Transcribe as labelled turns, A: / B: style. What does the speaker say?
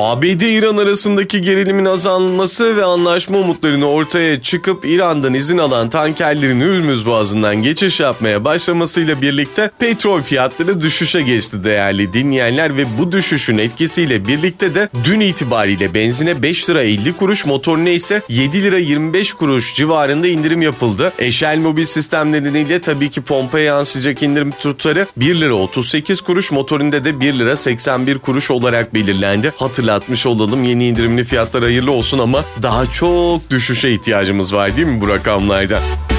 A: ABD-İran arasındaki gerilimin azalması ve anlaşma umutlarını ortaya çıkıp İran'dan izin alan tankerlerin Hürmüz Boğazı'ndan geçiş yapmaya başlamasıyla birlikte petrol fiyatları düşüşe geçti değerli dinleyenler ve bu düşüşün etkisiyle birlikte de dün itibariyle benzine 5 lira 50 kuruş, motorine ise 7 lira 25 kuruş civarında indirim yapıldı. Shell mobil sistem nedeniyle tabii ki pompaya yansıyacak indirim tutarı 1 lira 38 kuruş, motorinde de 1 lira 81 kuruş olarak belirlendi. Hatırlatmış olalım, yeni indirimli fiyatlar hayırlı olsun ama daha çok düşüşe ihtiyacımız var değil mi bu rakamlarda?